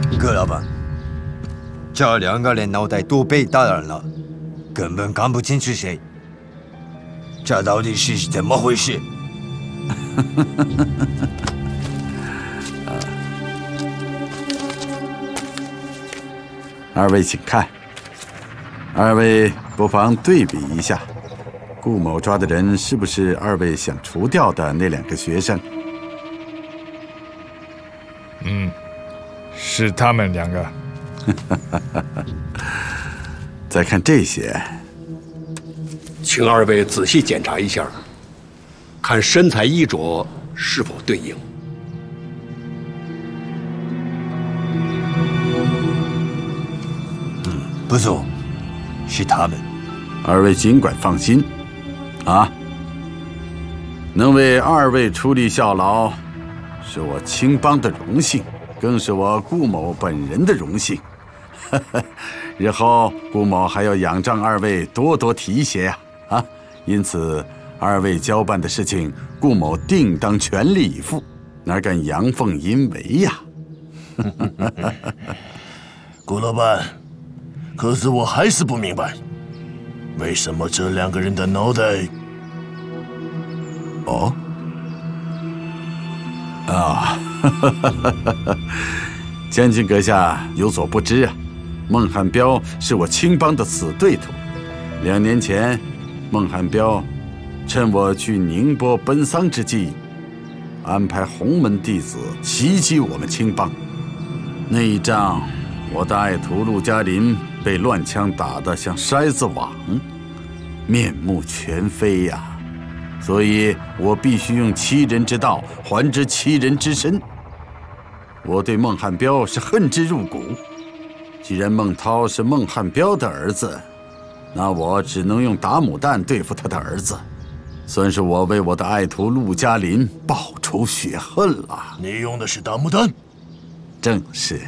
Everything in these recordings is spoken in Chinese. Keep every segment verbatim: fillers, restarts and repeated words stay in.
葛老板，这两个人脑袋都被打烂了，根本看不清是谁。这到底是怎么回事？ 二位请看，二位不妨对比一下，顾某抓的人是不是二位想除掉的那两个学生？ 嗯，是他们两个。 再看这些， 请二位仔细检查一下，看身材衣着是否对应。 嗯，不错，是他们。 二位尽管放心，啊，能为二位出力效劳，是我青帮的荣幸，更是我顾某本人的荣幸。日后顾某还要仰仗二位多多提携呀！啊，因此二位交办的事情，顾某定当全力以赴，哪敢阳奉阴违呀？ 顾老板，可是我还是不明白，为什么这两个人的脑袋…… 哦，啊，将军阁下有所不知啊。孟汉彪是我青帮的死对头。两年前，孟汉彪趁我去宁波奔丧之际，安排洪门弟子袭击我们青帮。那一仗，我的爱徒陆嘉林被乱枪打得像筛子网，面目全非呀、啊！所以我必须用欺人之道还之欺人之身。我对孟汉彪是恨之入骨。既然孟涛是孟汉彪的儿子，那我只能用打牡丹对付他的儿子，算是我为我的爱徒陆嘉林报仇雪恨了。 你用的是打牡丹？ 正是。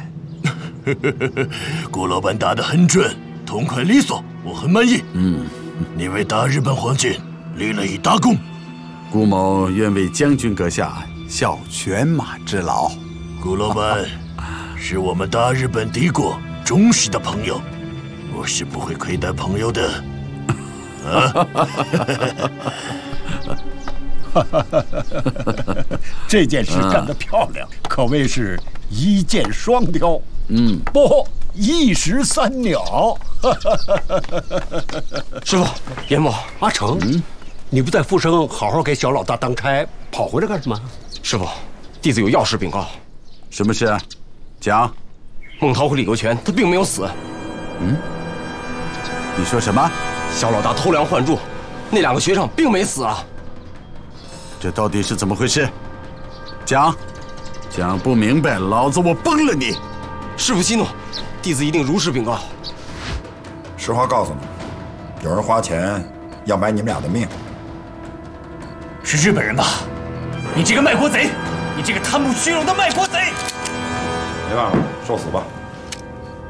顾老板打得很准，痛快利索，我很满意。 嗯， 你为大日本皇军立了一大功。 顾某愿为将军阁下效犬马之劳。 顾老板是我们大日本帝国忠实的朋友，我是不会亏待朋友的。啊！ 这件事干得漂亮，可谓是一箭双雕。 嗯， 不，一石三鸟。 师傅，严某，阿成，嗯，你不在富生好好给小老大当差，跑回来干什么？ 师傅，弟子有要事禀告。 什么事啊？讲。 孟涛和李国权他并没有死。 嗯？你说什么？ 小老大偷梁换柱，那两个学生并没死啊！ 这到底是怎么回事？讲，讲不明白，老子我崩了你！ 师父息怒，弟子一定如实禀告。 实话告诉你，有人花钱要买你们俩的命。 是日本人吧？你这个卖国贼！你这个贪慕虚荣的卖国贼！ 没办法，受死吧。